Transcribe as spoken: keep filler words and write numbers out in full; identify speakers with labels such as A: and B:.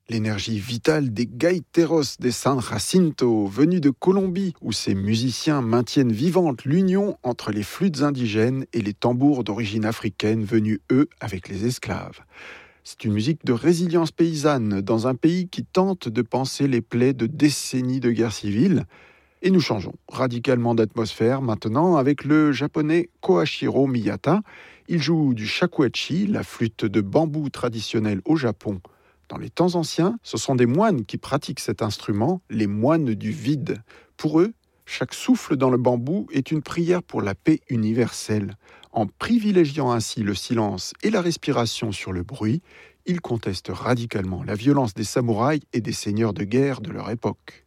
A: L'énergie vitale des gaiteros de San Jacinto, venus de Colombie, où ces musiciens maintiennent vivante l'union entre les flûtes indigènes et les tambours d'origine africaine venus, eux, avec les esclaves. C'est une musique de résilience paysanne dans un pays qui tente de panser les plaies de décennies de guerre civile. Et nous changeons radicalement d'atmosphère maintenant avec le japonais Koichiro Miyata. Il joue du shakuhachi, la flûte de bambou traditionnelle au Japon. Dans les temps anciens, ce sont des moines qui pratiquent cet instrument, les moines du vide. Pour eux, chaque souffle dans le bambou est une prière pour la paix universelle. En privilégiant ainsi le silence et la respiration sur le bruit, ils contestent radicalement la violence des samouraïs et des seigneurs de guerre de leur époque.